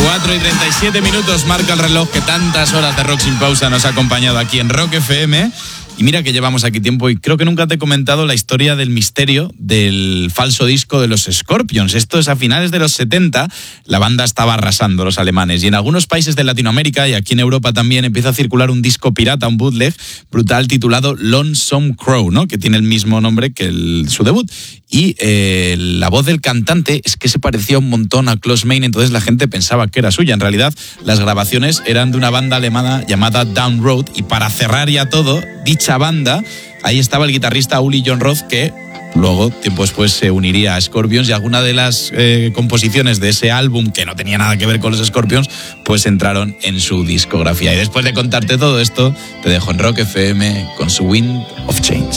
4:37 marca el reloj que tantas horas de Rock Sin Pausa nos ha acompañado aquí en Rock FM. Y mira que llevamos aquí tiempo y creo que nunca te he comentado la historia del misterio del falso disco de los Scorpions. Esto es a finales de los 70, la banda estaba arrasando, los alemanes. Y en algunos países de Latinoamérica y aquí en Europa también empieza a circular un disco pirata, un bootleg brutal titulado Lonesome Crow, ¿no? Que tiene el mismo nombre que su debut. Y la voz del cantante es que se parecía un montón a Klaus Meine, entonces la gente pensaba que era suya. En realidad, las grabaciones eran de una banda alemana llamada Down Road. Y para cerrar ya todo, dicha banda, ahí estaba el guitarrista Uli Jon Roth, que luego, tiempo después, se uniría a Scorpions, y alguna de las composiciones de ese álbum, que no tenía nada que ver con los Scorpions, pues entraron en su discografía. Y después de contarte todo esto, te dejo en Rock FM con su Wind of Change.